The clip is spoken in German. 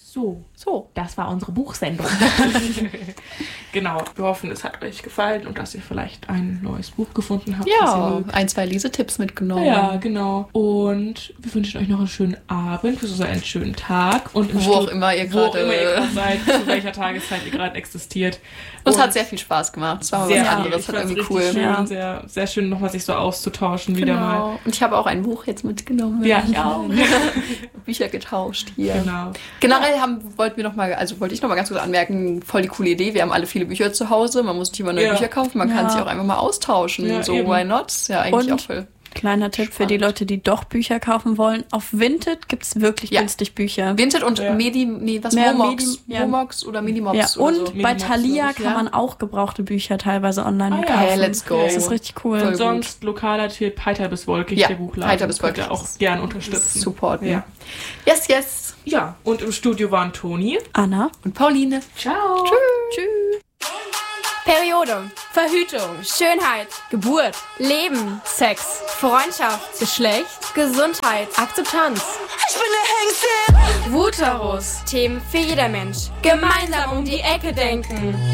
So, das war unsere Buchsendung. Genau, wir hoffen, es hat euch gefallen und dass ihr vielleicht ein neues Buch gefunden habt. Ja, 1, 2 Lesetipps mitgenommen. Ja, genau. Und wir wünschen euch noch einen schönen Abend, beziehungsweise einen schönen Tag. Und wo auch immer ihr gerade seid, zu welcher Tageszeit ihr gerade existiert. Uns hat sehr viel Spaß gemacht. Es war mal was anderes, war irgendwie cool. Schön, ja. Sehr, sehr schön, nochmal sich so auszutauschen wieder mal. Und ich habe auch ein Buch jetzt mitgenommen. Ja, ich auch. Bücher getauscht hier. Genau. Generell wollte ich noch mal ganz kurz anmerken, voll die coole Idee. Wir haben alle viele Bücher zu Hause. Man muss nicht immer neue Bücher kaufen. Man kann sich auch einfach mal austauschen. Ja, so, eben. why not? Ja, eigentlich auch voll. Kleiner Tipp für die Leute, die doch Bücher kaufen wollen. Auf Vinted gibt es wirklich günstig Bücher. Vinted und Momox oder Minimox. Ja. Und so. bei Minimox, Thalia kann man auch gebrauchte Bücher teilweise online kaufen. Ja, let's go. Das ist richtig cool. Und sonst lokaler Tipp, Heiter bis Wolkig, der Buchladen. Heiter bis Wolkig. Auch gern unterstützen. Supporten. Ja. Yes. Ja, und im Studio waren Toni, Anna und Pauline. Ciao. Tschüss. Periode, Verhütung, Schönheit, Geburt, Leben, Sex, Freundschaft, Geschlecht, Gesundheit, Akzeptanz. Ich bin der Hengst. Wuterus, Themen für jeder Mensch. Gemeinsam um die Ecke denken.